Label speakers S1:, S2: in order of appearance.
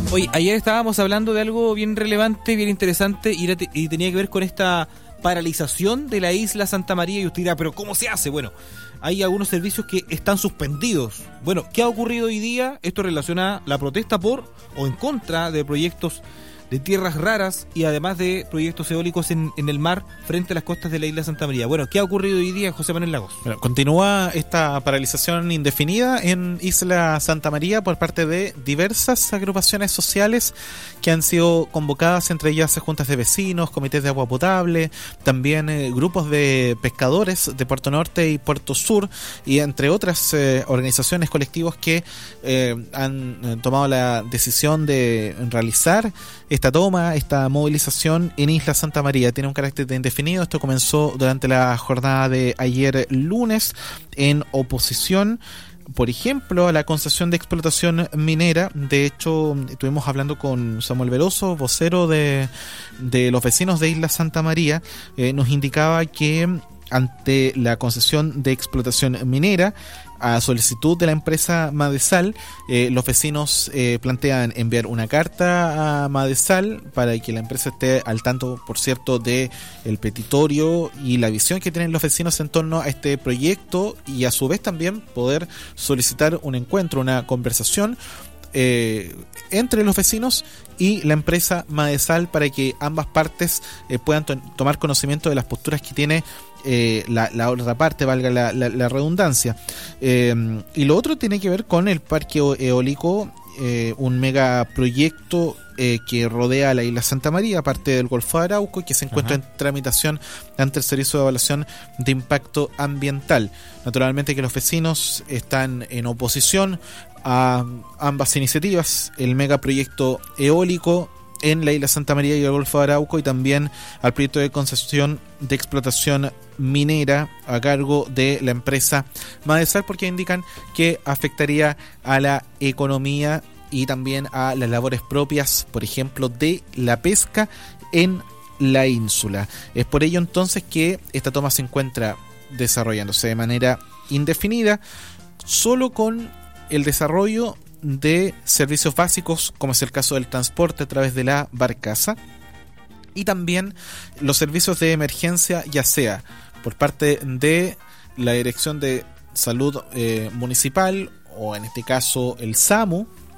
S1: Oye, ayer estábamos hablando de algo bien relevante, bien interesante, y tenía que ver con esta paralización de la isla Santa María. Y usted dirá, ¿pero cómo se hace? Bueno, hay algunos servicios que están suspendidos. Bueno, ¿qué ha ocurrido hoy día? Esto relaciona la protesta por o en contra de proyectos de tierras raras y además de proyectos eólicos en el mar frente a las costas de la isla Santa María. Bueno, ¿qué ha ocurrido hoy día, José Manuel Lagos?
S2: Bueno, continúa esta paralización indefinida en Isla Santa María por parte de diversas agrupaciones sociales que han sido convocadas, entre ellas juntas de vecinos, comités de agua potable, también grupos de pescadores de Puerto Norte y Puerto Sur, y entre otras organizaciones, colectivos que han tomado la decisión de realizar esta movilización en Isla Santa María. Tiene un carácter de indefinido. Esto comenzó durante la jornada de ayer lunes en oposición, por ejemplo, a la concesión de explotación minera. De hecho, estuvimos hablando con Samuel Veloso, vocero de los vecinos de Isla Santa María. Nos indicaba que ante la concesión de explotación minera, a solicitud de la empresa Madesal, los vecinos plantean enviar una carta a Madesal para que la empresa esté al tanto, por cierto, de el petitorio y la visión que tienen los vecinos en torno a este proyecto, y a su vez también poder solicitar un encuentro, una conversación entre los vecinos y la empresa Madesal para que ambas partes puedan tomar conocimiento de las posturas que tiene la otra parte, valga la redundancia. Y lo otro tiene que ver con el parque eólico, un megaproyecto que rodea la isla Santa María, parte del Golfo de Arauco, y que se encuentra en tramitación ante el Servicio de Evaluación de Impacto Ambiental. Naturalmente que los vecinos están en oposición a ambas iniciativas, el megaproyecto eólico en la isla Santa María y el Golfo de Arauco, y también al proyecto de concesión de explotación minera a cargo de la empresa Madesal, porque indican que afectaría a la economía y también a las labores propias, por ejemplo, de la pesca en la ínsula. Es por ello entonces que esta toma se encuentra desarrollándose de manera indefinida, solo con el desarrollo de servicios básicos, como es el caso del transporte a través de la barcaza, y también los servicios de emergencia, ya sea por parte de la Dirección de Salud Municipal, o en este caso el SAMU,